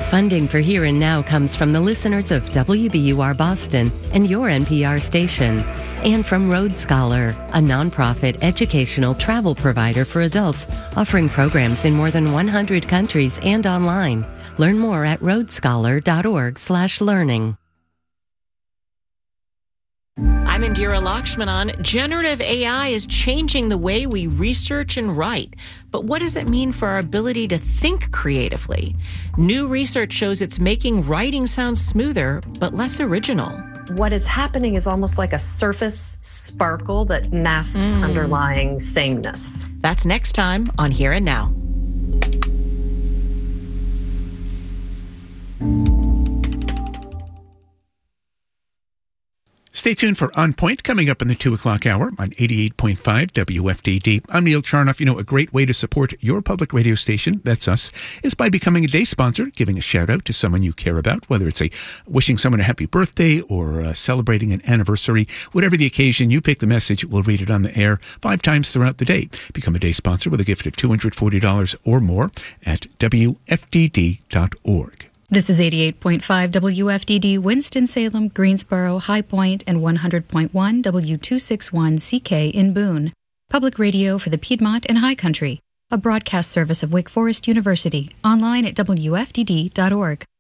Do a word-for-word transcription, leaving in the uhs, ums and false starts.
Funding for Here and Now comes from the listeners of W B U R Boston and your N P R station, and from Road Scholar, a nonprofit educational travel provider for adults offering programs in more than one hundred countries and online. Learn more at roadscholar.org slash learning. I'm Indira Lakshmanan. Generative A I is changing the way we research and write. But what does it mean for our ability to think creatively? New research shows it's making writing sound smoother, but less original. What is happening is almost like a surface sparkle that masks mm. underlying sameness. That's next time on Here and Now. Stay tuned for On Point coming up in the two o'clock hour on eighty-eight point five W F D D. I'm Neil Charnoff. You know, a great way to support your public radio station, that's us, is by becoming a day sponsor, giving a shout out to someone you care about, whether it's a wishing someone a happy birthday or uh, celebrating an anniversary. Whatever the occasion, you pick the message, we'll read it on the air five times throughout the day. Become a day sponsor with a gift of two hundred forty dollars or more at W F D D dot org. This is eighty-eight point five W F D D, Winston-Salem, Greensboro, High Point, and one hundred point one W two sixty-one C K in Boone. Public radio for the Piedmont and High Country. A broadcast service of Wake Forest University. Online at W F D D dot org.